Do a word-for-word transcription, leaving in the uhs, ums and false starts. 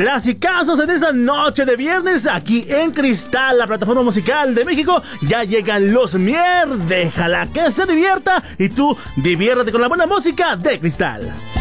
clasicazos en esta noche de viernes aquí en Cristal, la plataforma musical de México. Ya llegan los Mier, déjala que se divierta y tú diviértete con la buena música de Cristal.